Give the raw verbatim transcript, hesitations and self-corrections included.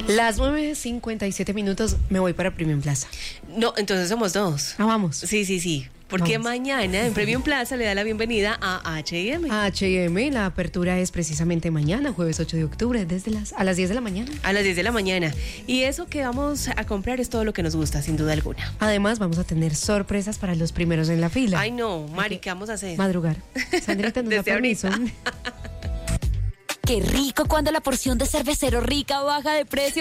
Las nueve cincuenta y siete minutos, me voy para Premium Plaza. No, entonces somos dos. Ah, vamos. Sí, sí, sí. Porque Vamos. mañana en Premium Plaza le da la bienvenida a H y M. H y M, la apertura es precisamente mañana, jueves ocho de octubre, desde las a las diez de la mañana. A las diez de la mañana. Y eso que vamos a comprar es todo lo que nos gusta, sin duda alguna. Además, vamos a tener sorpresas para los primeros en la fila. Ay, no, Mari, ¿qué vamos a hacer? Madrugar. Sandrita, nos da Desde permiso. ahorita. Qué rico cuando la porción de cervecero rica baja de precio.